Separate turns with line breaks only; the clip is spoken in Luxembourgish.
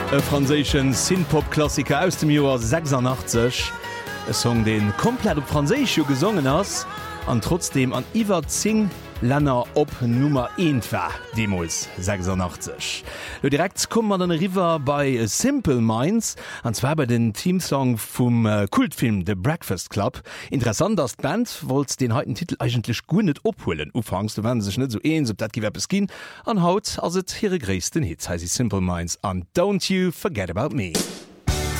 E franzéschen Synthpop-Klassiker aus dem Joar 86, e Song den komplett op Franzésisch gesungen ass, an trotzdem an iwwer 10 Länner op Nummer 1 war, Demos 86. Lo direkt kommt man den River bei Simple Minds, anzwer bei den Teamsong vum Kultfilm The Breakfast Club. Interessant, dass die Band wollt den heutigen Titel eigentlich gut nicht opholen. Ufangs, du werden sich nicht so so dat Gewerbe gehen. An Haut, als het ihre größten Hits, heißt Simple Minds an Don't You Forget About Me.